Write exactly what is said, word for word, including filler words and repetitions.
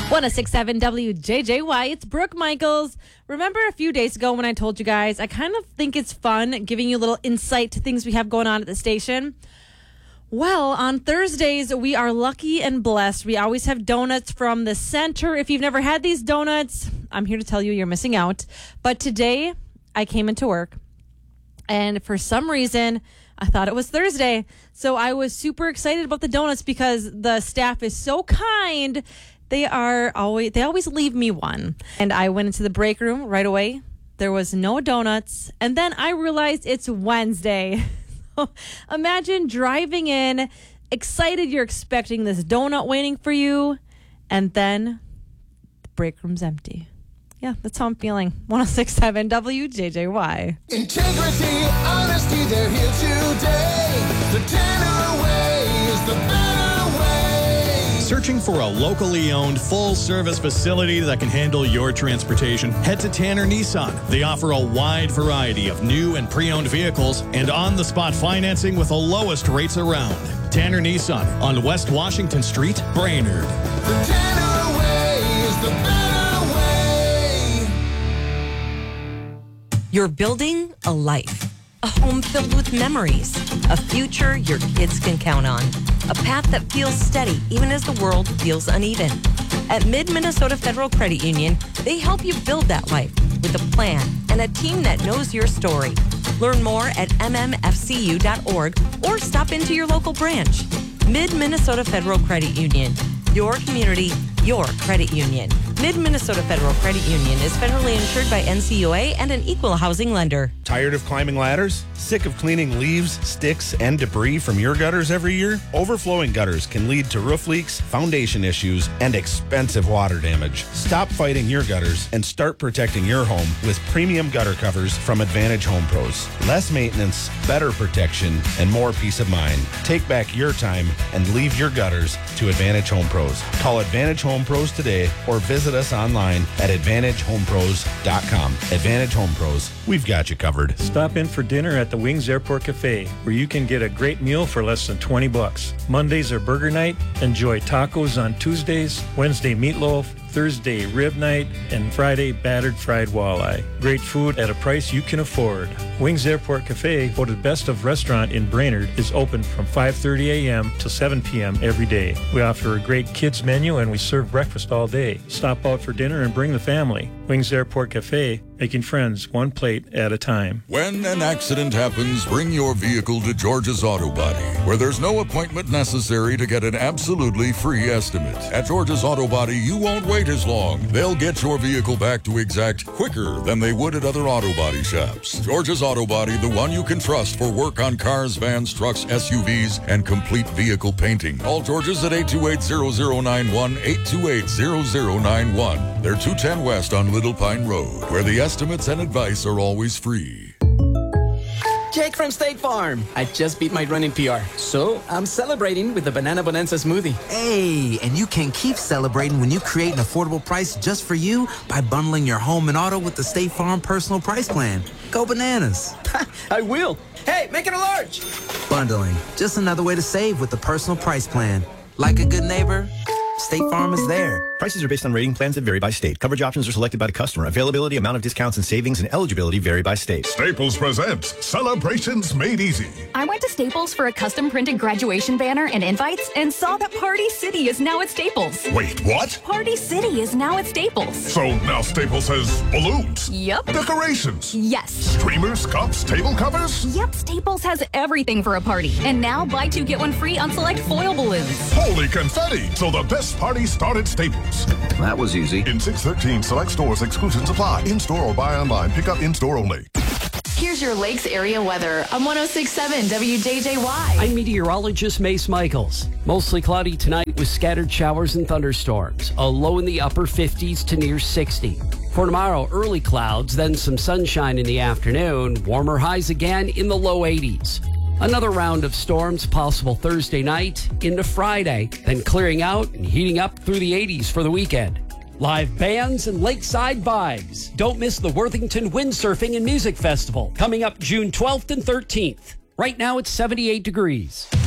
one oh six point seven W J J Y. It's Brooke Michaels. Remember a few days ago when I told you guys, I kind of think it's fun giving you a little insight to things we have going on at the station. Well, on Thursdays, we are lucky and blessed. We always have donuts from the center. If you've never had these donuts, I'm here to tell you you're missing out. But today, I came into work, and for some reason, I thought it was Thursday. So I was super excited about the donuts because the staff is so kind. They are always, they always leave me one. And I went into the break room right away. There was no donuts. And then I realized it's Wednesday. Imagine driving in, excited you're expecting this donut waiting for you, and then the break room's empty. Yeah, that's how I'm feeling. one oh six point seven W J J Y. Integrity, honesty, they're here today. The Tanner way is the better way. Searching for a locally owned, full-service facility that can handle your transportation? Head to Tanner Nissan. They offer a wide variety of new and pre-owned vehicles and on-the-spot financing with the lowest rates around. Tanner Nissan on West Washington Street, Brainerd. The Tanner way is the better way. You're building a life, a home filled with memories, a future your kids can count on, a path that feels steady even as the world feels uneven. At Mid-Minnesota Federal Credit Union, they help you build that life with a plan and a team that knows your story. Learn more at m m f c u dot org or stop into your local branch. Mid-Minnesota Federal Credit Union. Your community, your credit union. Mid-Minnesota Federal Credit Union is federally insured by N C U A and an equal housing lender. Tired of climbing ladders? Sick of cleaning leaves, sticks, and debris from your gutters every year? Overflowing gutters can lead to roof leaks, foundation issues, and expensive water damage. Stop fighting your gutters and start protecting your home with premium gutter covers from Advantage Home Pros. Less maintenance, better protection, and more peace of mind. Take back your time and leave your gutters to Advantage Home Pros. Call Advantage Home Pros today or visit us online at advantage home pros dot com. Advantage Home Pros, we've got you covered. Stop in for dinner at the Wings Airport Cafe, where you can get a great meal for less than twenty bucks. Mondays are burger night. Enjoy tacos on Tuesdays, Wednesday meatloaf, Thursday rib night, and Friday battered fried walleye. Great food at a price you can afford. Wings Airport Cafe, voted best of restaurant in Brainerd, is open from five thirty a.m. to seven p.m. every day. We offer a great kids menu and we serve breakfast all day. Stop out for dinner and bring the family. Wings Airport Cafe, making friends one plate at a time. When an accident happens, bring your vehicle to George's Auto Body, where there's no appointment necessary to get an absolutely free estimate. At George's Auto Body, you won't wait as long. They'll get your vehicle back to exact quicker than they would at other auto body shops. George's Auto Body, the one you can trust for work on cars, vans, trucks, S U Vs, and complete vehicle painting. Call George's at eight two eight, zero zero nine one, eight two eight, zero zero nine one. They're two ten West on Little Pine Road, where the estimates and advice are always free. Jake from State Farm. I just beat my running P R, so I'm celebrating with the Banana Bonanza smoothie. Hey, and you can keep celebrating when you create an affordable price just for you by bundling your home and auto with the State Farm Personal Price Plan. Go bananas. I will. Hey, make it a large. Bundling, just another way to save with the Personal Price Plan. Like a good neighbor, State Farm is there. Prices are based on rating plans that vary by state. Coverage options are selected by the customer. Availability, amount of discounts and savings, and eligibility vary by state. Staples presents Celebrations Made Easy. I went to Staples for a custom printed graduation banner and invites and saw that Party City is now at Staples. Wait, what? Party City is now at Staples. So now Staples has balloons? Yep. Decorations? Yes. Streamers, cups, table covers? Yep, Staples has everything for a party. And now buy two, get one free on select foil balloons. Holy confetti! So the best parties start at Staples. That was easy. In six thirteen select stores, exclusions apply. In-store or buy online. Pick up in-store only. Here's your Lakes area weather on one oh six point seven W J J Y. I'm meteorologist Mace Michaels. Mostly cloudy tonight with scattered showers and thunderstorms. A low in the upper fifties to near sixty. For tomorrow, early clouds, then some sunshine in the afternoon. Warmer highs again in the low eighties. Another round of storms possible Thursday night into Friday, then clearing out and heating up through the eighties for the weekend. Live bands and lakeside vibes. Don't miss the Worthington Windsurfing and Music Festival coming up June twelfth and thirteenth. Right now it's seventy-eight degrees.